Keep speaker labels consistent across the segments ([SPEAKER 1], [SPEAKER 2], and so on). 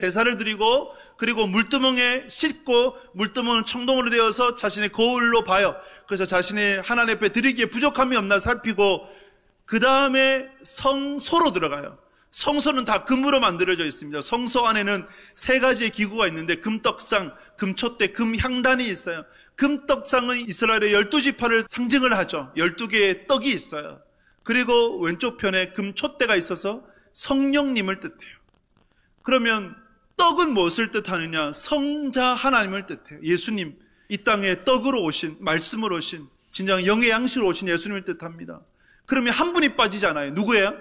[SPEAKER 1] 제사를 드리고 그리고 물두멍에 씻고 물두멍은 청동으로 되어서 자신의 거울로 봐요. 그래서 자신의 하나님 앞에 드리기에 부족함이 없나 살피고 그 다음에 성소로 들어가요. 성소는 다 금으로 만들어져 있습니다. 성소 안에는 3가지의 기구가 있는데 금떡상, 금촛대, 금향단이 있어요. 금떡상은 이스라엘의 12지파를 상징을 하죠. 12개의 떡이 있어요. 그리고 왼쪽 편에 금촛대가 있어서 성령님을 뜻해요. 그러면 떡은 무엇을 뜻하느냐? 성자 하나님을 뜻해요. 예수님, 이 땅에 떡으로 오신, 말씀으로 오신, 진정 영의 양식으로 오신 예수님을 뜻합니다. 그러면 한 분이 빠지잖아요. 누구예요?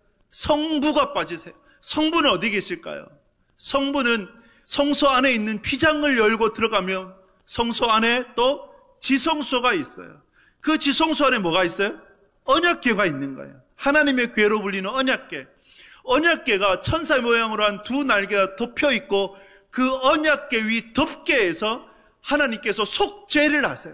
[SPEAKER 1] 성부가 빠지세요. 성부는 어디 계실까요? 성부는 성소 안에 있는 휘장을 열고 들어가면 성소 안에 또 지성소가 있어요. 그 지성소 안에 뭐가 있어요? 언약궤가 있는 거예요. 하나님의 궤로 불리는 언약궤. 언약궤가 천사의 모양으로 한 2 날개가 덮여 있고 그 언약궤 위 덮개에서 하나님께서 속죄를 하세요.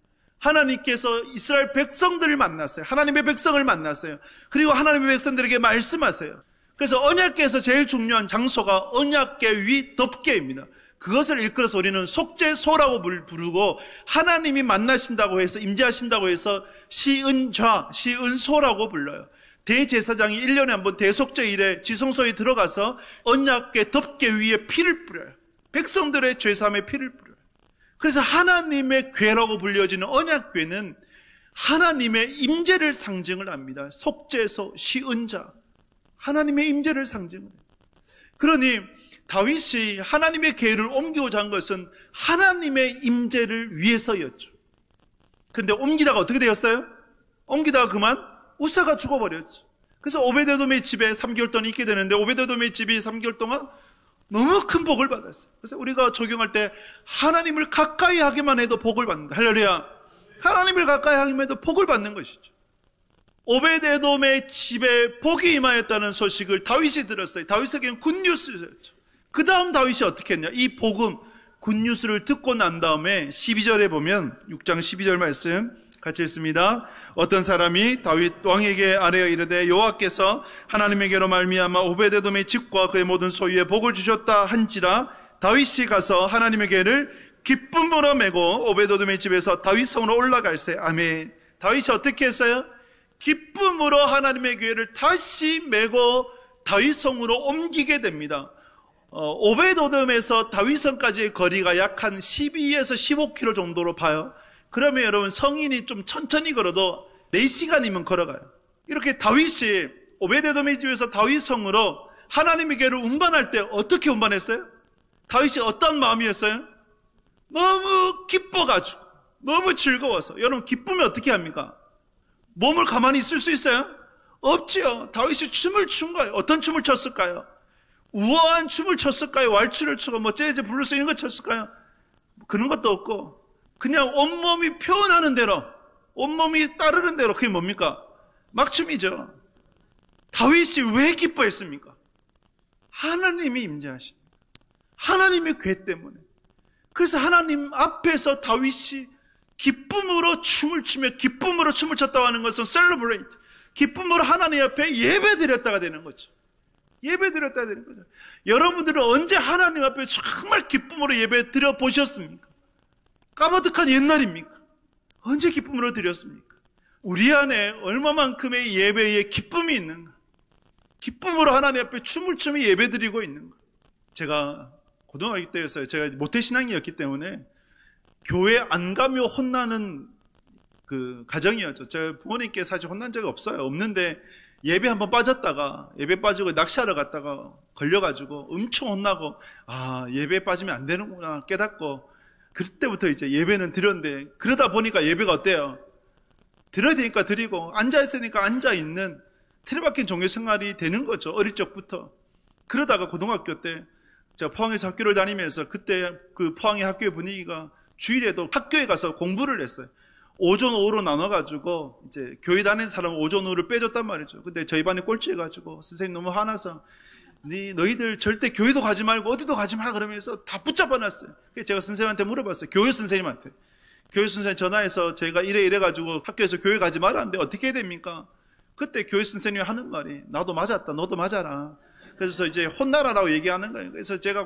[SPEAKER 1] 하나님께서 이스라엘 백성들을 만났어요. 하나님의 백성을 만났어요. 그리고 하나님의 백성들에게 말씀하세요. 그래서 언약궤에서 제일 중요한 장소가 언약궤 위 덮개입니다. 그것을 일컬어서 우리는 속죄소라고 부르고 하나님이 만나신다고 해서 임재하신다고 해서 시은좌, 시은소라고 불러요. 대제사장이 1년에 한 번 대속죄일에 지성소에 들어가서 언약궤 덮개 위에 피를 뿌려요. 백성들의 죄사함의 피를 뿌려요. 그래서 하나님의 궤라고 불려지는 언약궤는 하나님의 임재를 상징을 합니다. 속죄소, 시은자, 하나님의 임재를 상징을 해요. 그러니 다윗이 하나님의 궤를 옮기고자 한 것은 하나님의 임재를 위해서였죠. 근데 옮기다가 어떻게 되었어요? 옮기다가 그만 우사가 죽어버렸죠. 그래서 오베데돔의 집에 3개월 동안 있게 되는데 오베데돔의 집이 3개월 동안 너무 큰 복을 받았어요. 그래서 우리가 적용할 때 하나님을 가까이 하기만 해도 복을 받는다. 할렐루야. 하나님을 가까이 하기만 해도 복을 받는 것이죠. 오베데돔의 집에 복이 임하였다는 소식을 다윗이 들었어요. 다윗에게는 굿뉴스였죠. 그 다음 다윗이 어떻게 했냐? 이 복음, 굿뉴스를 듣고 난 다음에 12절에 보면 6장 12절 말씀 같이 읽습니다. 어떤 사람이 다윗 왕에게 아뢰어 이르되 여호와께서 하나님에게로 말미암아 오베데돔의 집과 그의 모든 소유에 복을 주셨다 한지라 다윗이 가서 하나님의 궤를 기쁨으로 메고 오베데돔의 집에서 다윗 성으로 올라갈세. 아멘. 다윗이 어떻게 했어요? 기쁨으로 하나님의 궤를 다시 메고 다윗 성으로 옮기게 됩니다. 오베데돔에서 다윗 성까지의 거리가 약 한 12에서 15km 정도로 봐요. 그러면 여러분 성인이 좀 천천히 걸어도 4시간이면 걸어가요. 이렇게 다윗이 오베데돔의 집에서 다윗 성으로 하나님의 궤를 운반할 때 어떻게 운반했어요? 다윗이 어떤 마음이었어요? 너무 기뻐가지고 너무 즐거워서. 여러분 기쁘면 어떻게 합니까? 몸을 가만히 있을 수 있어요? 없지요. 다윗이 춤을 춘 거예요. 어떤 춤을 췄을까요? 우아한 춤을 췄을까요? 왈츠를 추고 뭐 재즈 블루스 이런 거 췄을까요? 그런 것도 없고 그냥 온몸이 표현하는 대로, 온몸이 따르는 대로. 그게 뭡니까? 막춤이죠. 다윗이 왜 기뻐했습니까? 하나님이 임재하신, 하나님의 궤 때문에. 그래서 하나님 앞에서 다윗이 기쁨으로 춤을 추며 기쁨으로 춤을 췄다고 하는 것은 celebrate, 기쁨으로 하나님 앞에 예배드렸다가 되는 거죠. 예배드렸다가 되는 거죠. 여러분들은 언제 하나님 앞에 정말 기쁨으로 예배드려 보셨습니까? 까마득한 옛날입니까? 언제 기쁨으로 드렸습니까? 우리 안에 얼마만큼의 예배에 기쁨이 있는가? 기쁨으로 하나님 앞에 춤을 추며 예배드리고 있는가? 제가 고등학교 때였어요. 제가 모태신앙이었기 때문에 교회 안 가며 혼나는 그 가정이었죠. 제 부모님께 사실 혼난 적이 없어요. 없는데 예배 한번 빠졌다가, 예배 빠지고 낚시하러 갔다가 걸려가지고 엄청 혼나고, 아, 예배 빠지면 안 되는구나 깨닫고, 그때부터 이제 예배는 드렸는데, 그러다 보니까 예배가 어때요? 드려야 되니까 드리고, 앉아있으니까 앉아있는 틀에박힌 종교 생활이 되는 거죠. 어릴 적부터. 그러다가 고등학교 때, 제가 포항에서 학교를 다니면서 그때 그 포항의 학교의 분위기가 주일에도 학교에 가서 공부를 했어요. 오전, 오후로 나눠가지고, 이제, 교회 다니는 사람은 오전, 오후를 빼줬단 말이죠. 근데 저희 반에 꼴찌해가지고, 선생님 너무 화나서, 너희들 절대 교회도 가지 말고 어디도 가지 마 그러면서 다 붙잡아 놨어요. 그래서 제가 선생님한테 물어봤어요. 교회 선생님한테. 교회 선생님 전화해서 저희가 이래가지고 학교에서 교회 가지 말았는데 어떻게 해야 됩니까? 그때 교회 선생님이 하는 말이, 나도 맞았다, 너도 맞아라. 그래서 이제 혼나라라고 얘기하는 거예요. 그래서 제가